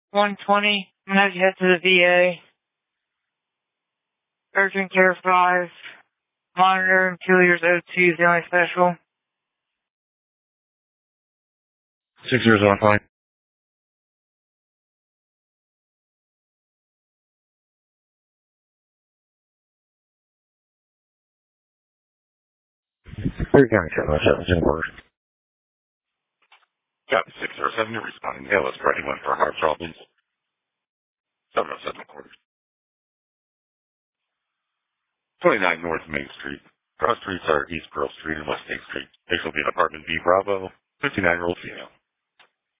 120. I'm gonna have you head to the VA. Urgent care 5. Monitor and Killiers O2 is the only special. 6015. Clear County 707 quarters. Copy 607, you're responding. ALS for anyone for heart problems. 707 quarters. 29 North Main Street. Cross streets are East Pearl Street and West 8th Street. This will be an apartment B Bravo, 59-year-old female.